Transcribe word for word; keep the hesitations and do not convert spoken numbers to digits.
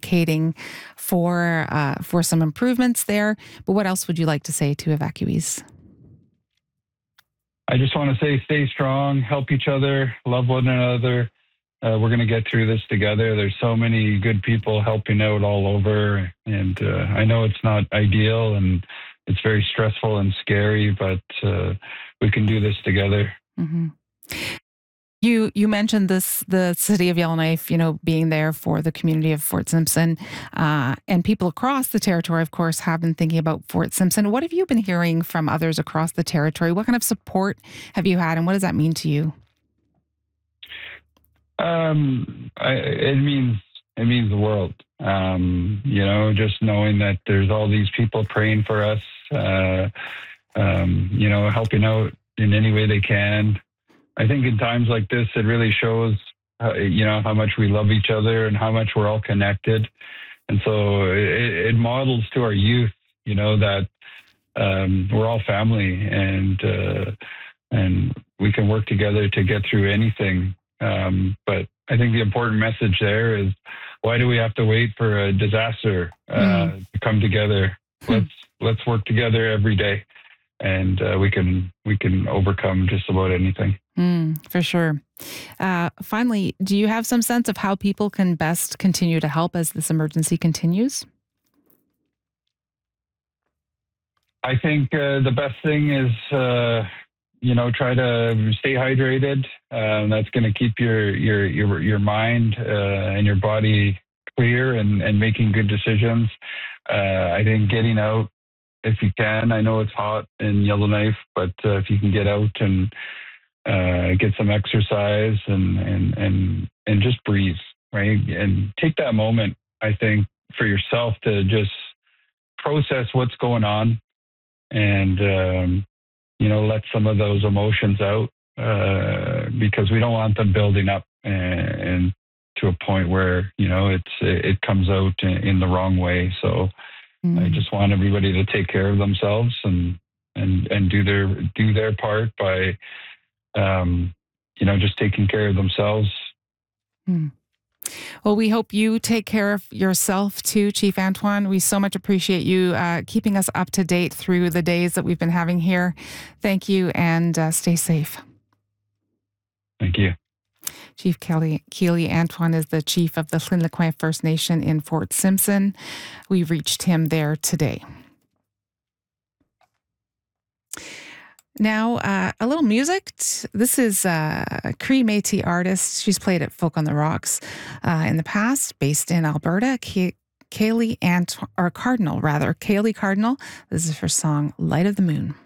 advocating for uh, for some improvements there. But what else would you like to say to evacuees? I just want to say stay strong, help each other, love one another. Uh, we're going to get through this together. There's so many good people helping out all over. And uh, I know it's not ideal and it's very stressful and scary, but uh, we can do this together. Mm-hmm. You you mentioned this the city of Yellowknife, you know, being there for the community of Fort Simpson, uh, and people across the territory, of course, have been thinking about Fort Simpson. What have you been hearing from others across the territory? What kind of support have you had, and what does that mean to you? Um, I, it means it means the world. Um, you know, just knowing that there's all these people praying for us, uh, um, you know, helping out in any way they can. I think in times like this, it really shows, uh, you know, how much we love each other and how much we're all connected. And so it, it models to our youth, you know, that um, we're all family and uh, and we can work together to get through anything. Um, but I think the important message there is, why do we have to wait for a disaster uh, mm. to come together? Let's let's work together every day, and uh, we can we can overcome just about anything. Mm, for sure. Uh, finally, do you have some sense of how people can best continue to help as this emergency continues? I think uh, the best thing is, uh, you know, try to stay hydrated. Uh, that's going to keep your your your your mind uh, and your body clear and, and making good decisions. Uh, I think getting out if you can. I know it's hot in Yellowknife, but uh, if you can get out and uh, get some exercise and, and and and just breathe, right? And take that moment, I think, for yourself to just process what's going on and, um, you know, let some of those emotions out uh, because we don't want them building up and, and to a point where, you know, it's it comes out in, in the wrong way. So mm. I just want everybody to take care of themselves and and and do their do their part by, um, you know, just taking care of themselves. Mm. Well, we hope you take care of yourself too, Chief Antoine. We so much appreciate you uh, keeping us up to date through the days that we've been having here. Thank you, and uh, stay safe. Thank you. Chief Kelly Keely Antoine is the chief of the Llyn Llycwyr First Nation in Fort Simpson. We reached him there today. Now, uh, a little music. This is uh, a Cree Métis artist. She's played at Folk on the Rocks uh, in the past, based in Alberta. Kay- Kaylee Ant- or Cardinal, rather. Kaylee Cardinal. This is her song, Light of the Moon.